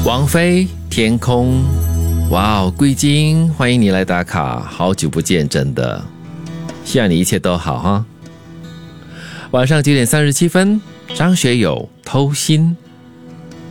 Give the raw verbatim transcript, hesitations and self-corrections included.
王菲天空，哇哦，贵金，欢迎你来打卡，好久不见，真的，希望你一切都好哈。晚上九点三十七分，张学友偷心，